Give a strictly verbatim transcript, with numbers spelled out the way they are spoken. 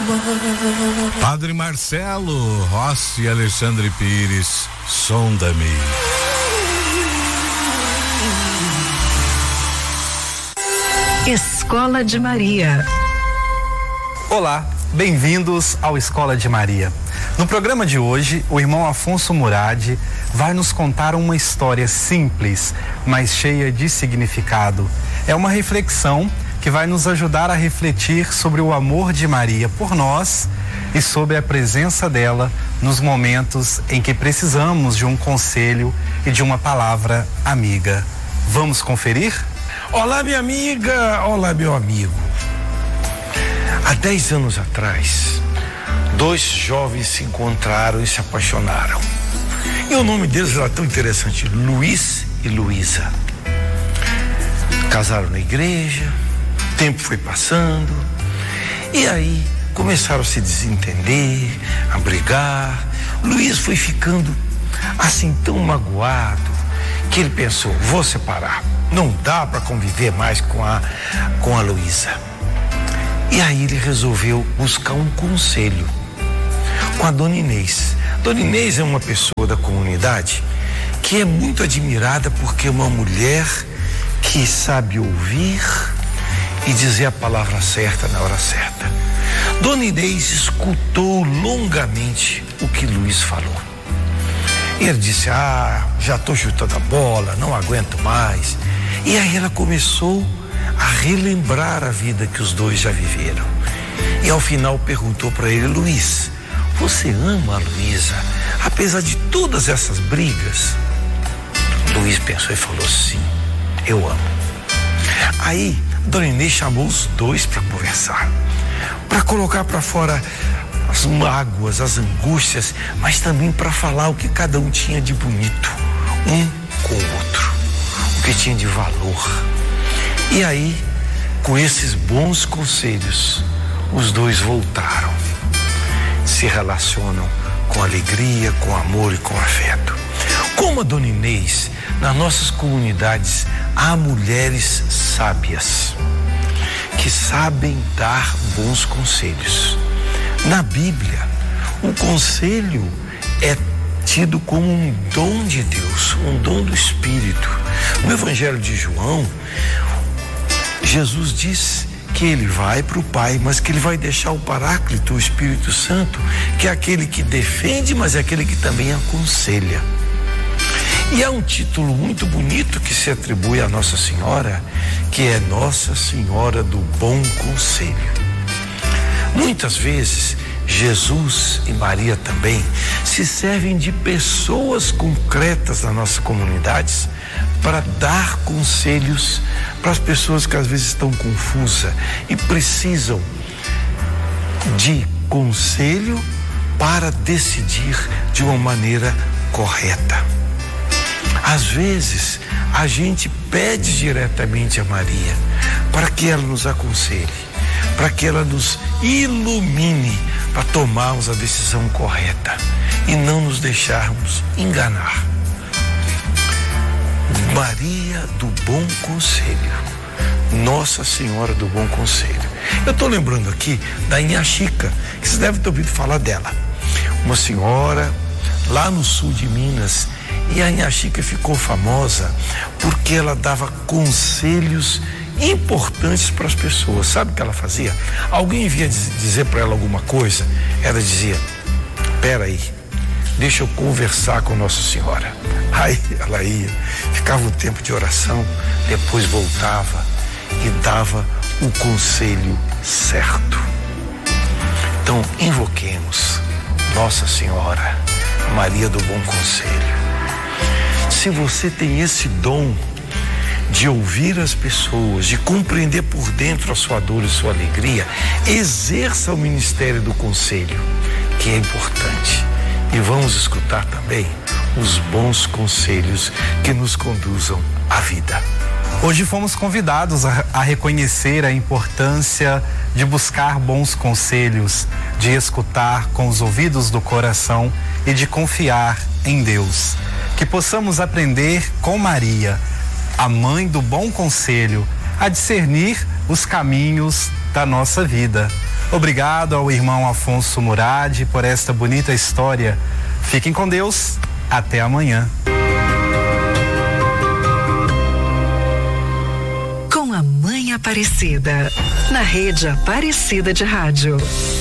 Padre Marcelo Rossi e Alexandre Pires, sonda-me. Escola de Maria. Olá, bem-vindos ao Escola de Maria. No programa de hoje, o irmão Afonso Murad vai nos contar uma história simples, mas cheia de significado. É uma reflexão que vai nos ajudar a refletir sobre o amor de Maria por nós e sobre a presença dela nos momentos em que precisamos de um conselho e de uma palavra amiga. Vamos conferir? Olá, minha amiga, olá, meu amigo. Há dez anos atrás, dois jovens se encontraram e se apaixonaram. E o nome deles era tão interessante, Luiz e Luísa. Casaram na igreja, o tempo foi passando, e aí começaram a se desentender, a brigar. Luiz foi ficando assim tão magoado que ele pensou, vou separar. Não dá para conviver mais com a, com a Luísa. E aí ele resolveu buscar um conselho com a Dona Inês. Dona Inês é uma pessoa da comunidade que é muito admirada porque é uma mulher que sabe ouvir e dizer a palavra certa na hora certa. Dona Inês escutou longamente o que Luiz falou. E ele disse, ah, já estou chutando a bola, não aguento mais. E aí ela começou a relembrar a vida que os dois já viveram. E ao final perguntou para ele, Luiz, você ama a Luísa, apesar de todas essas brigas? Luiz pensou e falou, sim, eu amo. Aí, Dona Inês chamou os dois para conversar, para colocar para fora as mágoas, as angústias, mas também para falar o que cada um tinha de bonito, um com o outro, o que tinha de valor. E aí, com esses bons conselhos, os dois voltaram, se relacionam com alegria, com amor e com afeto. Como a Dona Inês, nas nossas comunidades há mulheres sábias que sabem dar bons conselhos. Na Bíblia, o conselho é tido como um dom de Deus, um dom do Espírito. No Evangelho de João, Jesus diz que ele vai para o Pai, mas que ele vai deixar o Paráclito, o Espírito Santo, que é aquele que defende, mas é aquele que também aconselha. E há um título muito bonito que se atribui a Nossa Senhora, que é Nossa Senhora do Bom Conselho. Muitas vezes, Jesus e Maria também se servem de pessoas concretas nas nossas comunidades para dar conselhos para as pessoas que às vezes estão confusas e precisam de conselho para decidir de uma maneira correta. Às vezes, a gente pede diretamente a Maria para que ela nos aconselhe, para que ela nos ilumine para tomarmos a decisão correta e não nos deixarmos enganar. Maria do Bom Conselho, Nossa Senhora do Bom Conselho. Eu estou lembrando aqui da Inhaxica, que vocês devem ter ouvido falar dela. Uma senhora lá no sul de Minas, e a Inhaxica ficou famosa porque ela dava conselhos importantes para as pessoas. Sabe o que ela fazia? Alguém vinha dizer para ela alguma coisa, ela dizia, peraí, deixa eu conversar com Nossa Senhora. Aí ela ia, ficava um tempo de oração, depois voltava e dava o conselho certo. Então invoquemos Nossa Senhora, Maria do Bom Conselho. Se você tem esse dom de ouvir as pessoas, de compreender por dentro a sua dor e sua alegria, exerça o ministério do conselho, que é importante. E vamos escutar também os bons conselhos que nos conduzam à vida. Hoje fomos convidados a, a reconhecer a importância de buscar bons conselhos, de escutar com os ouvidos do coração e de confiar em Deus. Que possamos aprender com Maria, a mãe do bom conselho, a discernir os caminhos da nossa vida. Obrigado ao irmão Afonso Murad por esta bonita história. Fiquem com Deus. Até amanhã. Com a Mãe Aparecida, na Rede Aparecida de Rádio.